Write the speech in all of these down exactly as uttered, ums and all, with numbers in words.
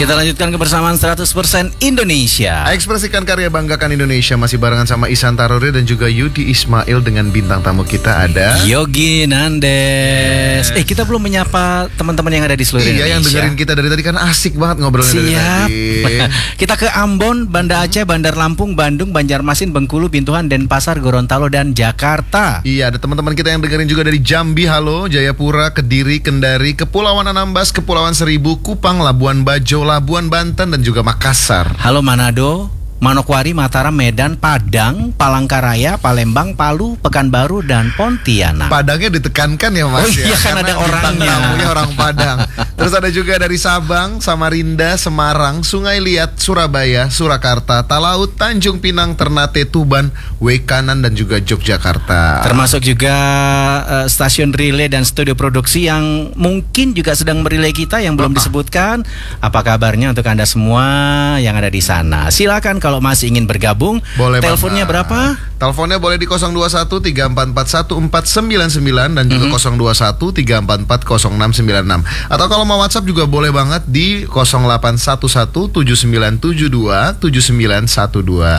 Kita lanjutkan kebersamaan seratus persen Indonesia. Ekspresikan karya, banggakan Indonesia. Masih barengan sama Ihsan Tarore dan juga Yudi Ismail. Dengan bintang tamu kita ada Yogi Nandes. Eh, kita belum menyapa teman-teman yang ada di seluruh iya, Indonesia. Yang dengerin kita dari tadi kan asik banget ngobrolnya dari Siap. tadi. Kita ke Ambon, Banda Aceh, Bandar Lampung, Bandung, Banjarmasin, Bengkulu, Bintuhan, Denpasar, Gorontalo, dan Jakarta. Iya, ada teman-teman kita yang dengerin juga dari Jambi, halo, Jayapura, Kediri, Kendari, Kepulauan Anambas, Kepulauan Seribu, Kupang, Labuan Bajo, Labuan Banten, dan juga Makassar. Halo Manado, Manokwari, Mataram, Medan, Padang, Palangkaraya, Palembang, Palu, Pekanbaru, dan Pontianak. Padangnya ditekankan ya Mas. Oh iya, ya? kan Karena ada orangnya. tamunya orang Padang. Terus ada juga dari Sabang, Samarinda, Semarang, Sungai Liat, Surabaya, Surakarta, Talaut, Tanjung Pinang, Ternate, Tuban, Wekanan, dan juga Yogyakarta. Termasuk juga uh, stasiun relay dan studio produksi yang mungkin juga sedang merelay kita yang belum disebutkan. Apa kabarnya untuk Anda semua yang ada di sana? Silakan kalau masih ingin bergabung. Boleh. Teleponnya banget. berapa? Teleponnya boleh di nol dua satu tiga empat empat satu empat sembilan sembilan dan juga Mm-hmm. nol dua satu tiga empat empat nol enam sembilan enam. Atau kalau mau WhatsApp juga boleh banget di nol delapan satu satu tujuh sembilan tujuh dua tujuh sembilan satu dua.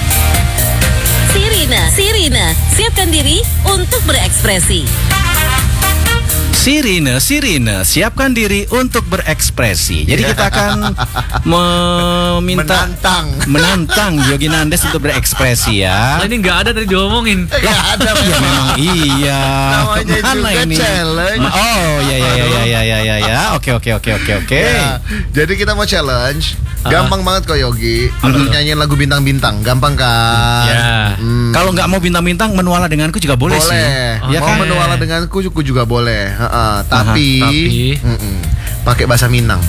Sirina, Sirina, siapkan diri untuk berekspresi. Sirine, Sirine, siapkan diri untuk berekspresi. Jadi kita akan meminta Menantang. menantang Yogi Nandes untuk berekspresi ya. Nah, ini nggak ada tadi diomongin. Nggak ada Ya memang iya. Namanya Mana juga ini? challenge. Ma- Oh ya ya ya ya ya ya ya ya. Oke oke oke oke oke. Ya, jadi kita mau challenge. Gampang banget kok Yogi untuk nyanyiin lagu bintang-bintang. Gampang kan? Ya. Hmm. Kalau nggak mau bintang-bintang, menuala denganku juga boleh, Boleh. sih. Ya Mau kan? menuala denganku aku juga boleh. Heeh, tapi, tapi- mm-mm, pakai bahasa Minang.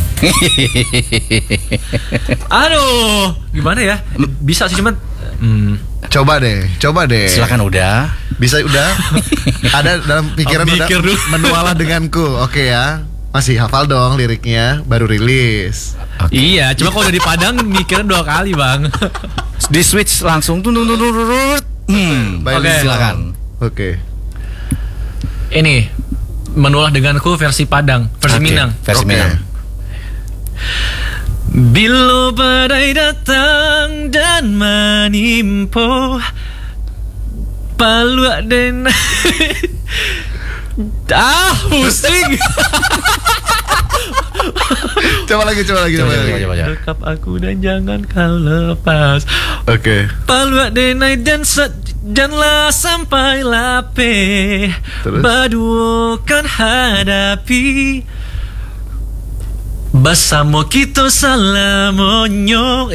Aduh, gimana ya? Bisa sih cuman hmm. Coba deh, coba deh. Silakan udah. Bisa udah? Ada dalam pikiran Oh, udah mikir dulu. menuala denganku. Oke ya. Masih hafal dong liriknya, baru rilis. Iya, cuma kalau udah di Padang mikirnya dua kali, Bang. Di switch langsung tuh tuh tuh tuh, tuh, tuh. Hmm. Baik, Oke. Silakan. Oke. Ini menulah denganku versi Padang, versi Oke, Minang. Versi Oke. Minang. Bila badai datang dan menimpa Palu den Ah, pusing. Coba lagi, coba lagi, Coba, coba, coba, lagi. coba, coba. Dekap aku dan jangan kau lepas. Oke. Palu denai dan se- janganlah sampai lape. Terus? Berdua kan hadapi. Bersama kita salamonyo.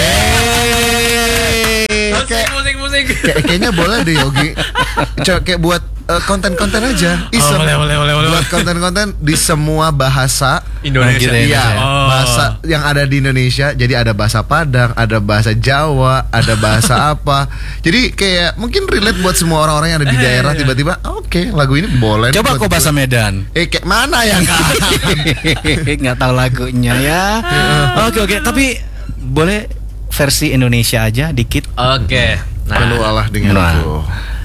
Yeay. Musik, Kayak, musik, musik. kayak- kayaknya boleh deh Yogi. Coba kayak buat uh, konten-konten aja. Iseng. Oh, boleh, boleh, boleh, boleh. Buat konten-konten di semua bahasa Indonesia. Nah, gitu ya. Iya, Oh. bahasa yang ada di Indonesia. Jadi ada bahasa Padang, ada bahasa Jawa, ada bahasa apa. Jadi kayak mungkin relate buat semua orang-orang yang ada di Eh, daerah. iya. Tiba-tiba, oke, lagu ini boleh. nih Coba buat kok bahasa gue. Medan. Eh, kayak mana ya kak? Nggak tahu lagunya ya. Oke oke, tapi boleh versi Indonesia aja dikit. Oke. Nah, Menualah dengan Menualah. itu.